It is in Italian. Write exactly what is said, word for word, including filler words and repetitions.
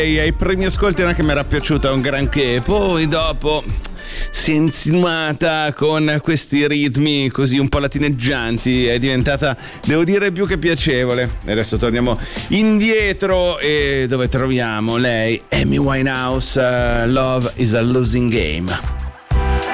ai primi ascolti non è che mi era piaciuta un granché, poi dopo si è insinuata con questi ritmi così un po' latineggianti, è diventata, devo dire, più che piacevole. E adesso torniamo indietro e dove troviamo lei, Amy Winehouse, uh, Love is a Losing Game.